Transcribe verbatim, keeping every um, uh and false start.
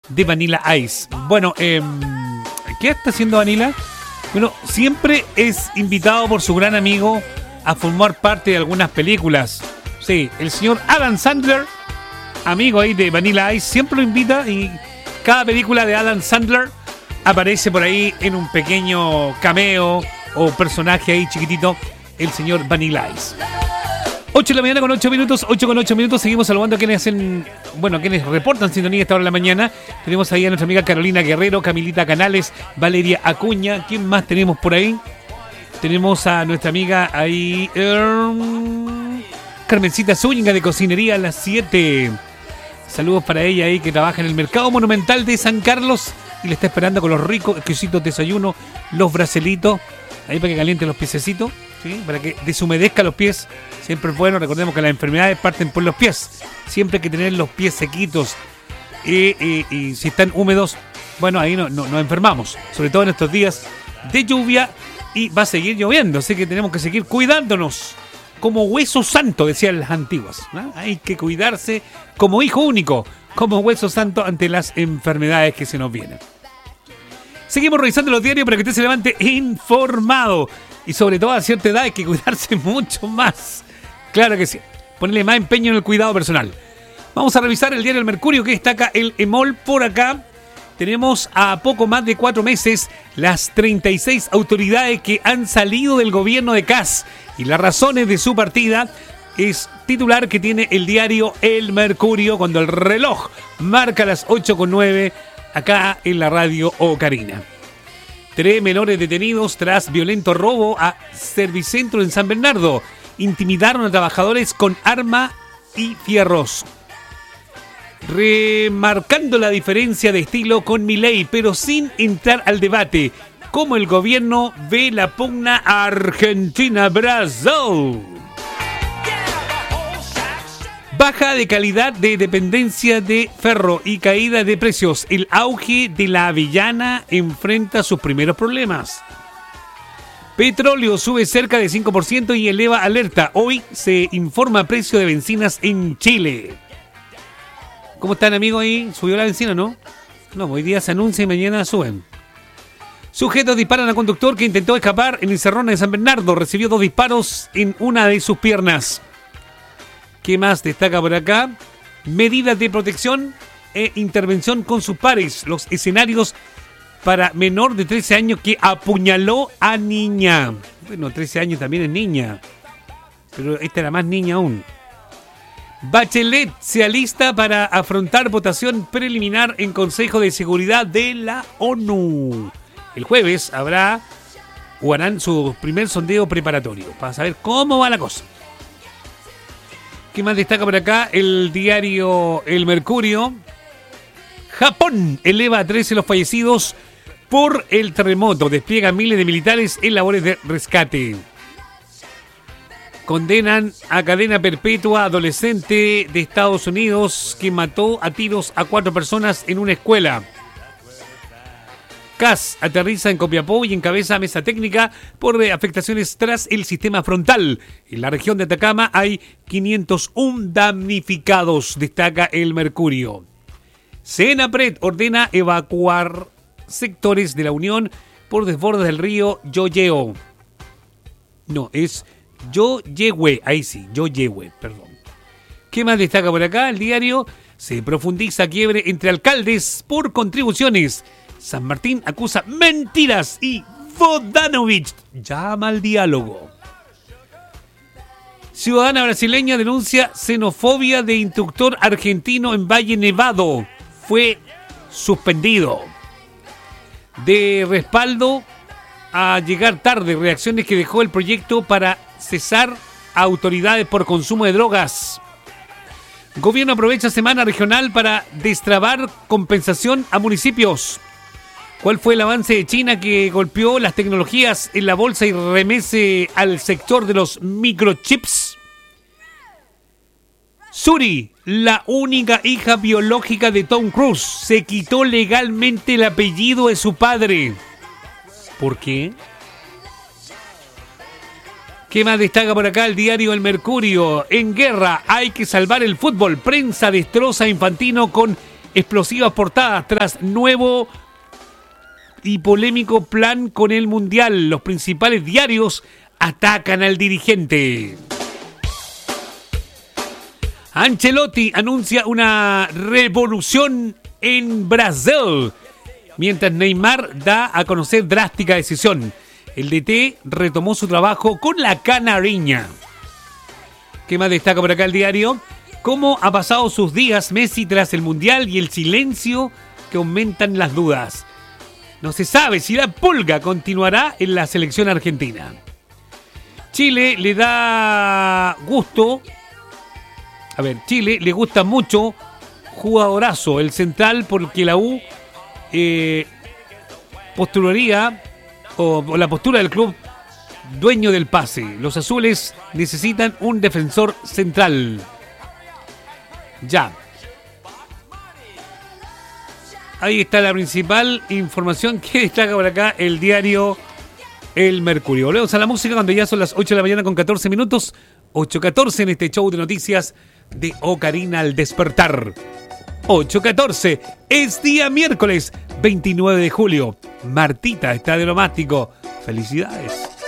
de Vanilla Ice. Bueno, eh, ¿qué está haciendo Vanilla? Bueno, siempre es invitado por su gran amigo a formar parte de algunas películas. Sí, el señor Adam Sandler, amigo ahí de Vanilla Ice, siempre lo invita y cada película de Adam Sandler aparece por ahí en un pequeño cameo o personaje ahí chiquitito, el señor Vanilla Ice. ocho de la mañana con ocho minutos, ocho con ocho minutos. Seguimos saludando a quienes hacen, bueno, a quienes reportan sintonía a esta hora de la mañana. Tenemos ahí a nuestra amiga Carolina Guerrero, Camilita Canales, Valeria Acuña. ¿Quién más tenemos por ahí? Tenemos a nuestra amiga ahí, um, Carmencita Zúñiga de Cocinería a las siete. Saludos para ella ahí que trabaja en el Mercado Monumental de San Carlos y le está esperando con los ricos, exquisitos desayunos, los bracelitos, ahí para que caliente los piececitos, ¿sí? Para que deshumedezca los pies. Siempre es bueno, recordemos que las enfermedades parten por los pies. Siempre hay que tener los pies sequitos. Y, y, y si están húmedos, bueno, ahí no, no, nos enfermamos. Sobre todo en estos días de lluvia y va a seguir lloviendo. Así que tenemos que seguir cuidándonos. Como hueso santo, decían las antiguas, ¿no? Hay que cuidarse como hijo único, como hueso santo ante las enfermedades que se nos vienen. Seguimos revisando los diarios para que usted se levante informado. Y sobre todo a cierta edad hay que cuidarse mucho más. Claro que sí. Ponerle más empeño en el cuidado personal. Vamos a revisar el diario El Mercurio que destaca el EMOL por acá. Tenemos a poco más de cuatro meses las treinta y seis autoridades que han salido del gobierno de Kast. Y las razones de su partida es titular que tiene el diario El Mercurio cuando el reloj marca las ocho con nueve acá en la radio Ocarina. Tres menores detenidos tras violento robo a Servicentro en San Bernardo. Intimidaron a trabajadores con arma y fierros. Remarcando la diferencia de estilo con Milei, pero sin entrar al debate. ¿Cómo el gobierno ve la pugna Argentina-Brasil? Baja de calidad de dependencia de ferro y caída de precios. El auge de la avellana enfrenta sus primeros problemas. Petróleo sube cerca de cinco por ciento y eleva alerta. Hoy se informa precio de bencinas en Chile. ¿Cómo están, amigos? Ahí subió la bencina, ¿no? No, hoy día se anuncia y mañana suben. Sujetos disparan a conductor que intentó escapar en el Cerrón de San Bernardo. Recibió dos disparos en una de sus piernas. ¿Qué más destaca por acá? Medidas de protección e intervención con sus pares. Los escenarios para menor de trece años que apuñaló a niña. Bueno, trece años también es niña. Pero esta era más niña aún. Bachelet se alista para afrontar votación preliminar en Consejo de Seguridad de la ONU. El jueves habrá o harán su primer sondeo preparatorio para saber cómo va la cosa. ¿Qué más destaca por acá? El diario El Mercurio. Japón eleva a trece los fallecidos por el terremoto. Despliega miles de militares en labores de rescate. Condenan a cadena perpetua a adolescente de Estados Unidos que mató a tiros a cuatro personas en una escuela. Kast aterriza en Copiapó y encabeza mesa técnica por afectaciones tras el sistema frontal. En la región de Atacama hay quinientos uno damnificados, destaca El Mercurio. Senapred ordena evacuar sectores de la Unión por desbordes del río Yoyeo. No, es Yoyehue, ahí sí, Yoyehue, perdón. ¿Qué más destaca por acá? El diario. Se profundiza quiebre entre alcaldes por contribuciones. San Martín acusa mentiras y Vodanovic llama al diálogo. Ciudadana brasileña denuncia xenofobia de instructor argentino en Valle Nevado. Fue suspendido. De respaldo a llegar tarde, reacciones que dejó el proyecto para cesar a autoridades por consumo de drogas. Gobierno aprovecha semana regional para destrabar compensación a municipios. ¿Cuál fue el avance de China que golpeó las tecnologías en la bolsa y remece al sector de los microchips? Suri, la única hija biológica de Tom Cruise, se quitó legalmente el apellido de su padre. ¿Por qué? ¿Qué más destaca por acá el diario El Mercurio? En guerra hay que salvar el fútbol. Prensa destroza a Infantino con explosivas portadas tras nuevo y polémico plan con el Mundial. Los principales diarios atacan al dirigente. Ancelotti anuncia una revolución en Brasil, mientras Neymar da a conocer drástica decisión. El D T retomó su trabajo con la canariña. ¿Qué más destaca por acá el diario? ¿Cómo ha pasado sus días Messi tras el Mundial y el silencio que aumentan las dudas? No se sabe si la pulga continuará en la selección argentina. Chile le da gusto... A ver, Chile le gusta mucho jugadorazo, el central, porque la U eh, postularía, o, o la postura del club dueño del pase. Los azules necesitan un defensor central. Ya. Ahí está la principal información que destaca por acá el diario El Mercurio. Volvemos a la música cuando ya son las ocho de la mañana con catorce minutos. ocho catorce en este show de noticias de Ocarina al despertar. ocho catorce, es día miércoles veintinueve de julio. Martita está de Romástico. Felicidades.